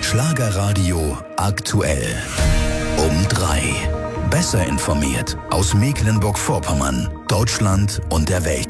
Schlagerradio aktuell. Um 3. Besser informiert aus Mecklenburg-Vorpommern, Deutschland und der Welt.